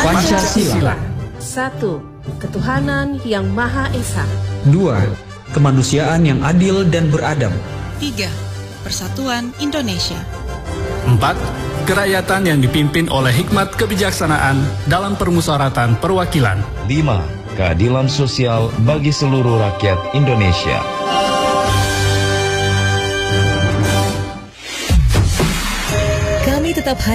Pancasila. 1. Ketuhanan yang Maha Esa. 2. Kemanusiaan yang adil dan beradab. 3. Persatuan Indonesia. 4. Kerakyatan yang dipimpin oleh hikmat kebijaksanaan dalam permusyawaratan perwakilan. 5. Keadilan sosial bagi seluruh rakyat Indonesia. Kami tetap